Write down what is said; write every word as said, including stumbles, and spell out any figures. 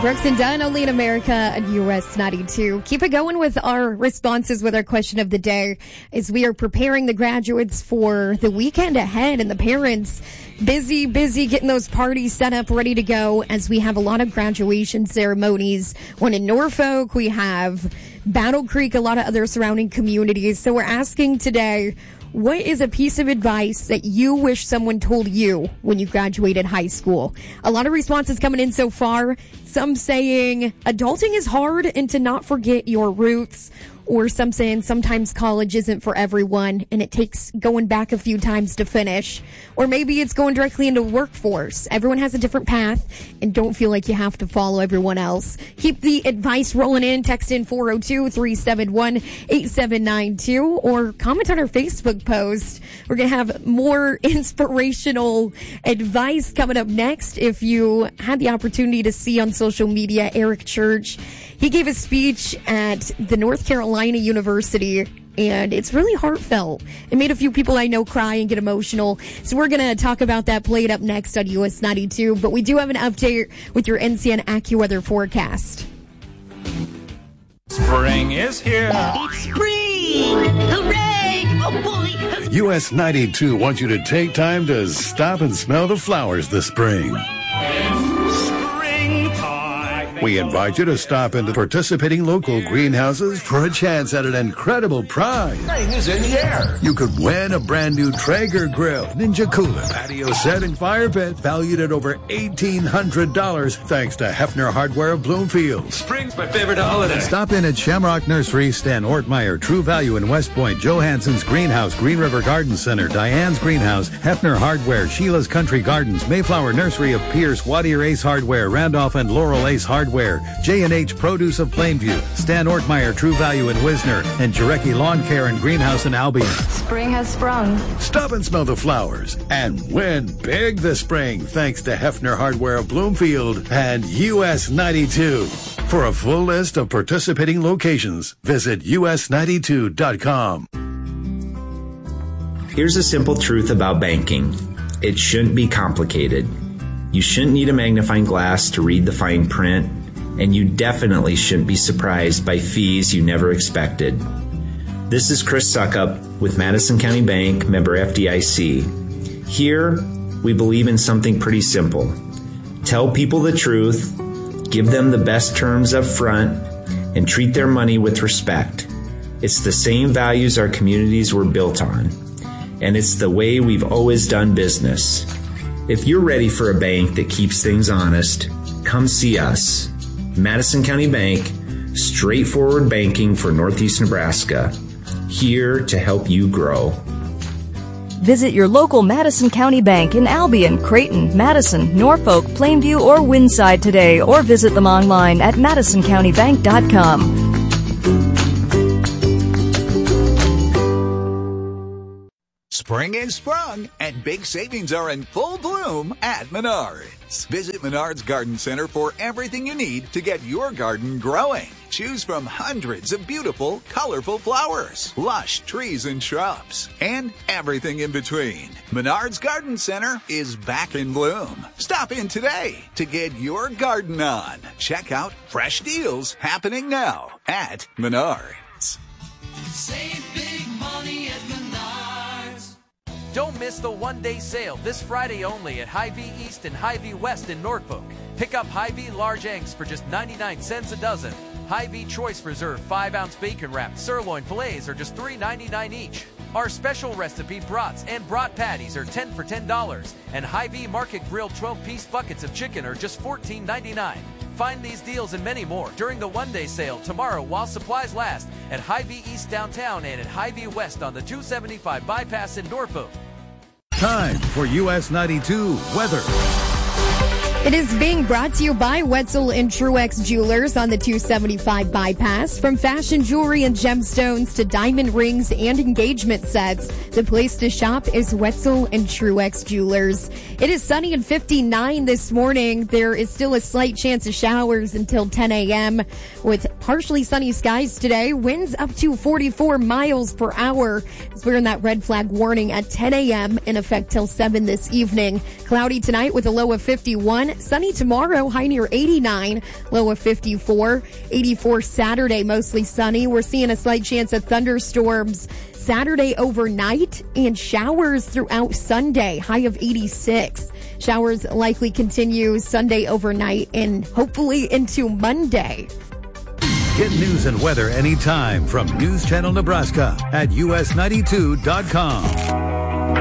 Brooks and Dunn, only in America at U S ninety-two. Keep it going with our responses with our question of the day as we are preparing the graduates for the weekend ahead, and the parents busy, busy getting those parties set up, ready to go, as we have a lot of graduation ceremonies. One in Norfolk, we have Battle Creek, a lot of other surrounding communities. So we're asking today, what is a piece of advice that you wish someone told you when you graduated high school? A lot of responses coming in so far. Some saying adulting is hard and to not forget your roots. Or some saying sometimes college isn't for everyone and it takes going back a few times to finish. Or maybe it's going directly into workforce. Everyone has a different path and don't feel like you have to follow everyone else. Keep the advice rolling in. Text in four oh two, three seven one, eight seven nine two or comment on our Facebook post. We're going to have more inspirational advice coming up next. If you had the opportunity to see on social media, Eric Church, he gave a speech at the North Carolina University, and it's really heartfelt. It made a few people I know cry and get emotional. So we're going to talk about that, play it up next on U S ninety-two. But we do have an update with your N C N AccuWeather forecast. Spring is here. It's spring! Hooray! Oh boy! U S ninety-two wants you to take time to stop and smell the flowers this spring. We invite you to stop into participating local greenhouses for a chance at an incredible prize. Spring is in the air. You could win a brand new Traeger grill, Ninja cooler, patio set, and fire pit valued at over eighteen hundred dollars thanks to Hefner Hardware of Bloomfield. Spring's my favorite holiday. Stop in at Shamrock Nursery, Stan Ortmeyer, True Value in West Point, Johansson's Greenhouse, Green River Garden Center, Diane's Greenhouse, Hefner Hardware, Sheila's Country Gardens, Mayflower Nursery of Pierce, Wadier Ace Hardware, Randolph and Laurel Ace Hardware, J and H Produce of Plainview, Stan Ortmeyer, True Value in Wisner, and Jarecki Lawn Care and Greenhouse in Albion. Spring has sprung. Stop and smell the flowers and win big this spring thanks to Hefner Hardware of Bloomfield and U S ninety-two. For a full list of participating locations, visit U S ninety-two dot com. Here's a simple truth about banking. It shouldn't be complicated. You shouldn't need a magnifying glass to read the fine print, and you definitely shouldn't be surprised by fees you never expected. This is Chris Suckup with Madison County Bank, member F D I C. Here, we believe in something pretty simple. Tell people the truth, give them the best terms up front, and treat their money with respect. It's the same values our communities were built on, and it's the way we've always done business. If you're ready for a bank that keeps things honest, come see us. Madison County Bank, straightforward banking for Northeast Nebraska. Here to help you grow. Visit your local Madison County Bank in Albion, Creighton, Madison, Norfolk, Plainview, or Winside today, or visit them online at madison county bank dot com. Spring is sprung, and big savings are in full bloom at Menards. Visit Menards Garden Center for everything you need to get your garden growing. Choose from hundreds of beautiful, colorful flowers, lush trees and shrubs, and everything in between. Menards Garden Center is back in bloom. Stop in today to get your garden on. Check out fresh deals happening now at Menards. Save big money at Menards. Don't miss the one-day sale this Friday only at Hy-Vee East and Hy-Vee West in Norfolk. Pick up Hy-Vee large eggs for just ninety-nine cents a dozen. Hy-Vee Choice Reserve five ounce bacon wrapped sirloin fillets are just three ninety-nine each. Our special recipe brats and brat patties are ten for ten dollars. And Hy-Vee Market Grill twelve piece buckets of chicken are just fourteen ninety-nine. Find these deals and many more during the one-day sale tomorrow while supplies last at Hy-Vee East downtown and at Hy-Vee West on the two seventy-five bypass in Norfolk. Time for U S ninety-two weather. It is being brought to you by Wetzel and Truex Jewelers on the two seventy-five bypass. From fashion jewelry and gemstones to diamond rings and engagement sets, the place to shop is Wetzel and Truex Jewelers. It is sunny and fifty-nine this morning. There is still a slight chance of showers until ten a.m. with Partially sunny skies today. Winds up to forty-four miles per hour. As we're in that red flag warning at ten a.m. in effect till seven this evening. Cloudy tonight with a low of fifty-one. Sunny tomorrow, high near eighty-nine, low of fifty-four. eighty-four Saturday, mostly sunny. We're seeing a slight chance of thunderstorms Saturday overnight and showers throughout Sunday, high of eighty-six. Showers likely continue Sunday overnight and hopefully into Monday. Get news and weather anytime from News Channel Nebraska at U S ninety-two dot com.